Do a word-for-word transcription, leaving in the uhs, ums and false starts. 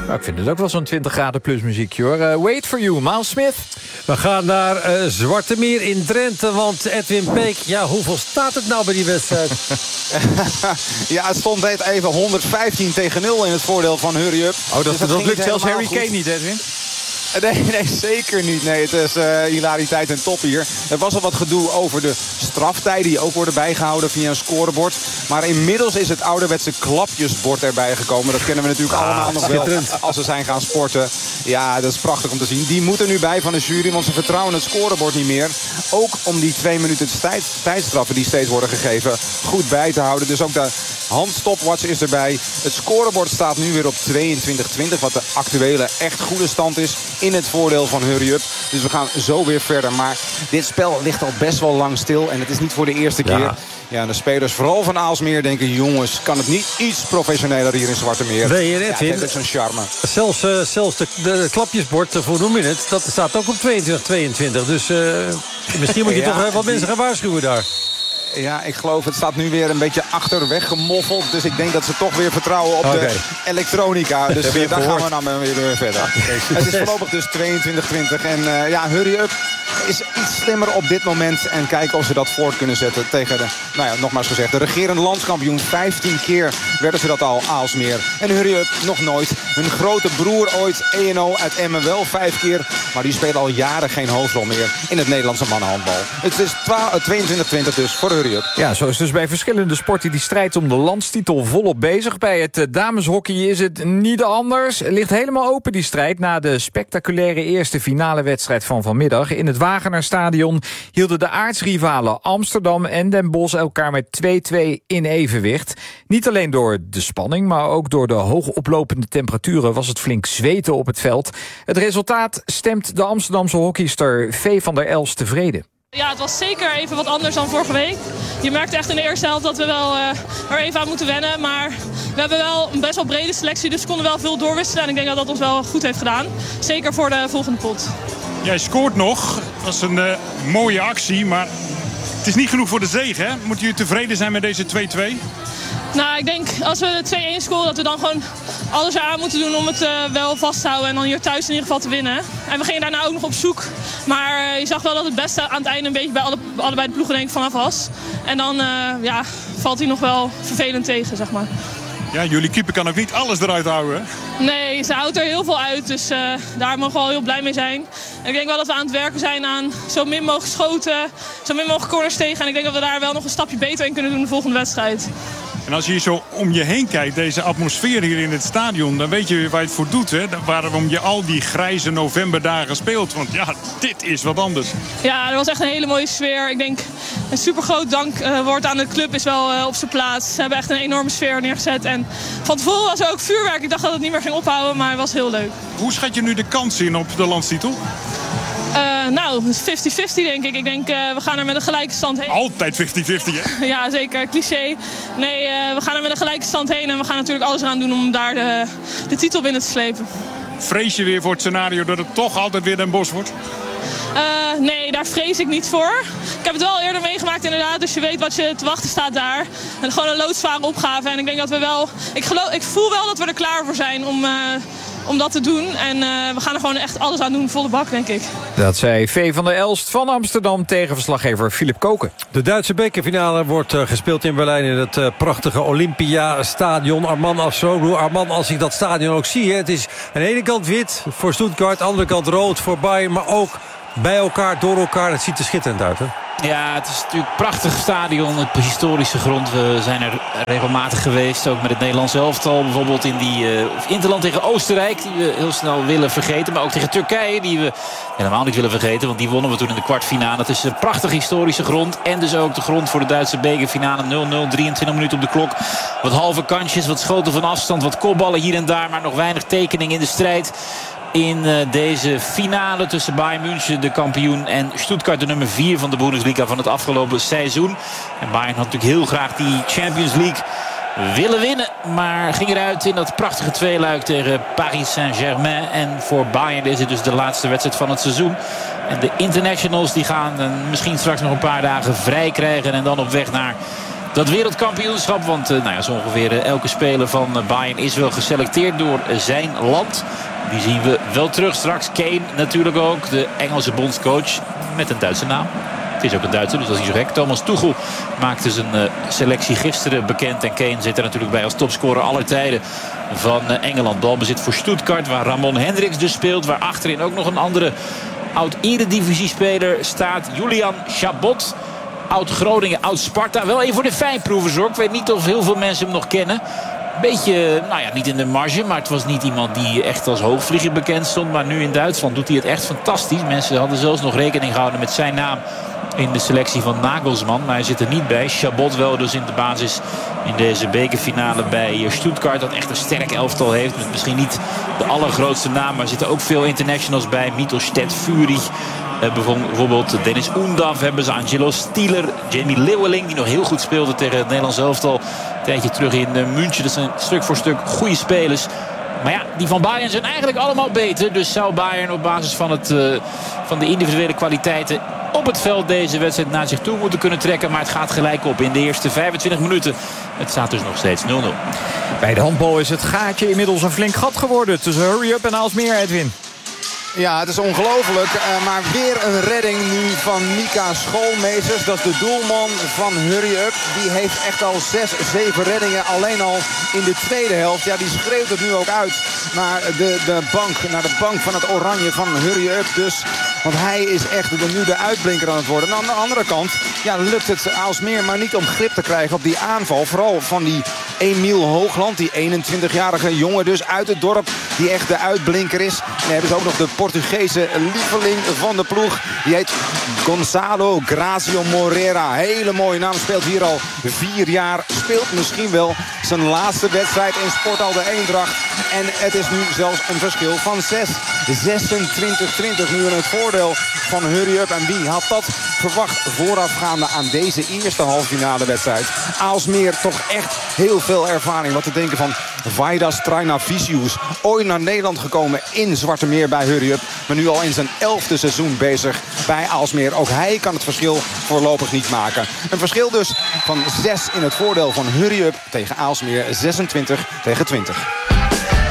Nou, ik vind het ook wel zo'n twintig graden plus muziekje, hoor. Uh, wait for you, Miles Smith. We gaan naar uh, Zwarte Meer in Drenthe, want Edwin Peek... ja, hoeveel staat het nou bij die wedstrijd? Ja, het stond net even honderdvijftien tegen nul in het voordeel van Hurry Up. Oh, dat, dus dat, dat lukt zelfs Harry goed. Kane niet, Edwin. Nee, nee, zeker niet. Nee, het is uh, hilariteit en top hier. Er was al wat gedoe over de straftijden die ook worden bijgehouden via een scorebord. Maar inmiddels is het ouderwetse klapjesbord erbij gekomen. Dat kennen we natuurlijk ah, allemaal nog wel als ze zijn gaan sporten. Ja, dat is prachtig om te zien. Die moeten nu bij van de jury, want ze vertrouwen het scorebord niet meer. Ook om die twee minuten tijd, tijdstraffen die steeds worden gegeven goed bij te houden. Dus ook de handstopwatch is erbij. Het scorebord staat nu weer op tweeëntwintig twintig, wat de actuele echt goede stand is in het voordeel van Hurry Up. Dus we gaan zo weer verder. Maar dit spel ligt al best wel lang stil. En het is niet voor de eerste keer. Ja, ja de spelers, vooral van Aalsmeer, denken... jongens, kan het niet iets professioneler hier in Zwarte Meer? Nee, ja, het heeft ook zo'n charme. Zelfs, uh, zelfs de, de klapjesbord, uh, hoe noem je het? Dat staat ook op tweeëntwintig tweeëntwintig. Dus uh, misschien moet je ja, toch uh, wat die... mensen gaan waarschuwen daar. Ja, ik geloof het staat nu weer een beetje achterweg gemoffeld. Dus ik denk dat ze toch weer vertrouwen op okay. de elektronica. Dus weer daar gaan we dan weer, weer verder. Het is voorlopig dus tweeëntwintig twintig. En uh, ja, Hurry Up is iets slimmer op dit moment. En kijken of ze dat voort kunnen zetten tegen de, nou ja, nogmaals gezegd, de regerende landskampioen. vijftien keer werden ze dat al, Aalsmeer. En Hurry Up nog nooit. Hun grote broer ooit, E N O uit Emmen, wel vijf keer. Maar die spelen al jaren geen hoofdrol meer in het Nederlandse mannenhandbal. Het is tweeëntwintig twintig dus voor Hurry Up. Ja, zo is dus bij verschillende sporten die strijd om de landstitel volop bezig. Bij het uh, dameshockey is het niet anders. Het ligt helemaal open, die strijd, na de spectaculaire eerste finale wedstrijd van vanmiddag. In het Wagenerstadion hielden de aartsrivalen Amsterdam en Den Bosch elkaar met twee-twee in evenwicht. Niet alleen door de spanning, maar ook door de hoog oplopende temperaturen was het flink zweten op het veld. Het resultaat stemt de Amsterdamse hockeyster V. van der Els tevreden. Ja, het was zeker even wat anders dan vorige week. Je merkte echt in de eerste helft dat we wel uh, er even aan moeten wennen. Maar we hebben wel een best wel brede selectie, dus we konden wel veel doorwisselen. En ik denk dat dat ons wel goed heeft gedaan. Zeker voor de volgende pot. Jij scoort nog. Dat is een uh, mooie actie, maar het is niet genoeg voor de zege, hè? Moet je tevreden zijn met deze twee-twee? Nou, ik denk als we twee-één scoren dat we dan gewoon alles aan moeten doen om het uh, wel vast te houden. En dan hier thuis in ieder geval te winnen. En we gingen daarna ook nog op zoek. Maar uh, je zag wel dat het beste aan het einde een beetje bij alle, allebei de ploegen denk ik vanaf was. En dan uh, ja, valt hij nog wel vervelend tegen, zeg maar. Ja, jullie keeper kan ook niet alles eruit houden, hè? Nee, ze houdt er heel veel uit. Dus uh, daar mogen we wel heel blij mee zijn. En ik denk wel dat we aan het werken zijn aan zo min mogelijk schoten. Zo min mogelijk corners tegen. En ik denk dat we daar wel nog een stapje beter in kunnen doen de volgende wedstrijd. En als je hier zo om je heen kijkt, deze atmosfeer hier in het stadion, dan weet je waar je het voor doet, hè? Waarom je al die grijze novemberdagen speelt. Want ja, dit is wat anders. Ja, er was echt een hele mooie sfeer. Ik denk een supergroot dankwoord uh, aan de club is wel uh, op zijn plaats. Ze hebben echt een enorme sfeer neergezet. En van tevoren was er ook vuurwerk. Ik dacht dat het niet meer ging ophouden, maar het was heel leuk. Hoe schat je nu de kans in op de landstitel? Uh, nou, vijftig vijftig denk ik. Ik denk, uh, we gaan er met een gelijke stand heen. Altijd vijftig vijftig, hè? Ja, zeker. Cliché. Nee, uh, we gaan er met een gelijke stand heen. En we gaan natuurlijk alles eraan doen om daar de, de titel binnen te slepen. Vrees je weer voor het scenario dat het toch altijd weer Den Bosch wordt? Uh, nee, daar vrees ik niet voor. Ik heb het wel eerder meegemaakt inderdaad. Dus je weet wat je te wachten staat daar. En gewoon een loodzware opgave. En ik denk dat we wel... Ik, geloof, ik voel wel dat we er klaar voor zijn om... Uh, om dat te doen. En uh, we gaan er gewoon echt alles aan doen, volle bak, denk ik. Dat zei V. van der Elst van Amsterdam tegen verslaggever Philip Koken. De Duitse bekerfinale wordt uh, gespeeld in Berlijn in het uh, prachtige Olympiastadion. Arman Afsoglu. Arman, als ik dat stadion ook zie, hè, het is aan de ene kant wit voor Stuttgart, aan de andere kant rood voor Bayern, maar ook bij elkaar, door elkaar. Het ziet er schitterend uit, hè? Ja, het is natuurlijk een prachtig stadion. Het historische grond. We zijn er regelmatig geweest. Ook met het Nederlands elftal. Bijvoorbeeld in die uh, Interland tegen Oostenrijk. Die we heel snel willen vergeten. Maar ook tegen Turkije. Die we helemaal niet willen vergeten. Want die wonnen we toen in de kwartfinale. Het is een prachtig historische grond. En dus ook de grond voor de Duitse bekerfinale. nul nul, drieëntwintig minuten op de klok. Wat halve kansjes. Wat schoten van afstand. Wat kopballen hier en daar. Maar nog weinig tekening in de strijd. In uh, deze finale tussen Bayern München, de kampioen, en Stuttgart, de nummer vier van de Bundesliga van het afgelopen seizoen. En Bayern had natuurlijk heel graag die Champions League willen winnen. Maar ging eruit in dat prachtige tweeluik tegen Paris Saint-Germain. En voor Bayern is het dus de laatste wedstrijd van het seizoen. En de internationals die gaan uh, misschien straks nog een paar dagen vrij krijgen. En dan op weg naar dat wereldkampioenschap. Want uh, nou ja, zo ongeveer uh, elke speler van uh, Bayern is wel geselecteerd door uh, zijn land. Die zien we wel terug straks. Kane natuurlijk ook, de Engelse bondscoach met een Duitse naam. Het is ook een Duitser, dus dat is niet zo gek. Thomas Tuchel maakte zijn uh, selectie gisteren bekend. En Kane zit er natuurlijk bij als topscorer aller tijden van uh, Engeland. Balbezit voor Stuttgart, waar Ramon Hendricks dus speelt. Waar achterin ook nog een andere oud-eredivisiespeler staat. Julian Chabot. Oud-Groningen, oud-Sparta. Wel even voor de fijnproevers hoor. Ik weet niet of heel veel mensen hem nog kennen. Beetje, nou ja, niet in de marge. Maar het was niet iemand die echt als hoogvlieger bekend stond. Maar nu in Duitsland doet hij het echt fantastisch. Mensen hadden zelfs nog rekening gehouden met zijn naam in de selectie van Nagelsman. Maar hij zit er niet bij. Chabot wel dus in de basis in deze bekerfinale bij Stuttgart. Dat echt een sterk elftal heeft. Met misschien niet de allergrootste naam. Maar er zitten ook veel internationals bij. Mittelstedt, Fury. Uh, bijvoorbeeld Dennis Undav hebben ze. Angelo Stieler, Jamie Leeuweling, die nog heel goed speelde tegen het Nederlands elftal. Een tijdje terug in uh, München. Dat zijn stuk voor stuk goede spelers. Maar ja, die van Bayern zijn eigenlijk allemaal beter. Dus zou Bayern op basis van, het, uh, van de individuele kwaliteiten op het veld deze wedstrijd naar zich toe moeten kunnen trekken. Maar het gaat gelijk op in de eerste vijfentwintig minuten. Het staat dus nog steeds nul nul. Bij de handbal is het gaatje inmiddels een flink gat geworden tussen Hurry Up en Aalsmeer, Edwin. Ja, het is ongelooflijk. Uh, maar weer een redding nu van Mika Schoolmeesters. Dat is de doelman van Hurry Up. Die heeft echt al zes, zeven reddingen. Alleen al in de tweede helft. Ja, die schreeuwt het nu ook uit naar de, de bank. Naar de bank van het oranje van Hurry Up. Dus, want hij is echt de, nu de uitblinker aan het worden. En aan de andere kant ja, lukt het Aalsmeer maar niet om grip te krijgen op die aanval. Vooral van die Emiel Hoogland. Die eenentwintigjarige jongen dus uit het dorp. Die echt de uitblinker is. En dan hebben ze ook nog de Portugese lieveling van de ploeg. Die heet Gonzalo Gracio Moreira. Hele mooie naam. Speelt hier al vier jaar. Speelt misschien wel zijn laatste wedstrijd in Sporthal de Eendracht. En het is nu zelfs een verschil van zes. zesentwintig twintig nu in het voordeel van Hurry Up. En wie had dat verwacht voorafgaande aan deze eerste halffinale wedstrijd. Aalsmeer toch echt heel veel ervaring. Wat te denken van Vaidas Trainavicius. Ooit naar Nederland gekomen in Zwarte Meer bij Hurry Up. Maar nu al in zijn elfde seizoen bezig bij Aalsmeer. Ook hij kan het verschil voorlopig niet maken. Een verschil dus van zes in het voordeel van Hurry Up tegen Aalsmeer. zesentwintig tegen twintig.